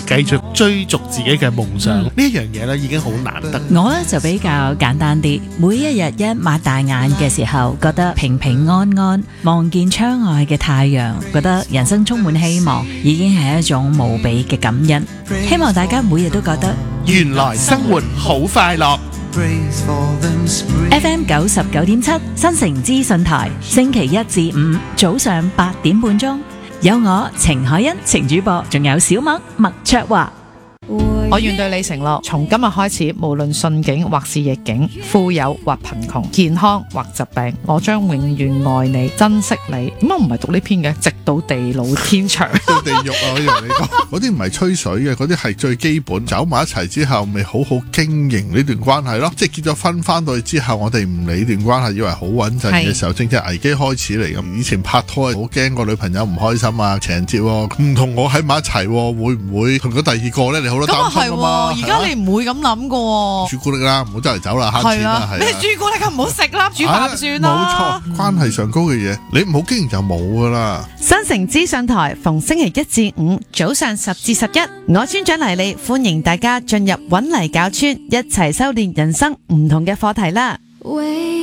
繼續追逐自己嘅夢想。呢一樣嘢咧已經好難得。 我咧就比較簡單啲，每一日一擘大眼嘅時候，覺得平平安安，望見窗外嘅太陽，覺得人生充滿希望，已經係一種無比嘅感恩。希望大家每日都覺得原來生活好快樂。 FM 99.7新城資訊台，星期一至五早上8點半鐘，有我程海欣程主播，仲有小麥麥卓華。 我願對你承諾，從今日開始，無論順境或是逆境，富有或貧窮，健康或疾病，我將永遠愛你，珍惜你。點解唔係讀呢篇嘅？直到地老天長， 到地獄啊！我以為你講嗰啲唔係吹水嘅，嗰啲係最基本。走埋一齊之後，咪好好經營呢段關係咯。即係結咗婚翻到去之後，我哋唔理段關係，以為好穩陣嘅時候，正正危機開始嚟咁。以前拍拖好驚個女朋友唔開心啊，情人節唔同我喺埋一齊，會唔會同咗第二個咧？你好多擔心啊嘛。 而家你唔會咁諗噶。 朱古力啦，唔好周圍走啦，慳錢啦，係。 咩朱古力咁唔好食啦，煮飯算啦。 冇錯，關係上高嘅嘢，你唔好經營就冇噶啦。 新城資訊台逢星期一至五早上10至11，我村長黎莉歡迎大家進入搵泥搞村，一齊修煉人生唔同嘅課題啦。